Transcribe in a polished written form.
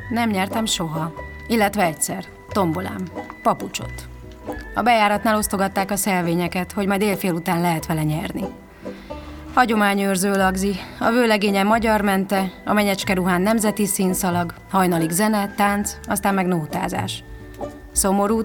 Nem nyertem soha. Illetve egyszer. Tombolám. Papucsot. A bejáratnál osztogatták a szelvényeket, hogy majd éjfél után lehet vele nyerni. Hagyományőrző lagzi, a vőlegényen magyar mente, a menyecske ruhán nemzeti színszalag, hajnalig zene, tánc, aztán meg nótázás. Szomorú